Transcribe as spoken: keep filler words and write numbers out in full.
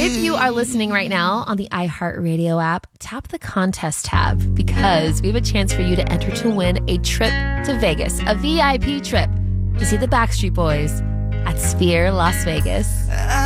If you are listening right now on the iHeartRadio app, tap the contest tab because we have a chance for you to enter to win a trip to Vegas, a V I P trip to see the Backstreet Boys at Sphere Las Vegas.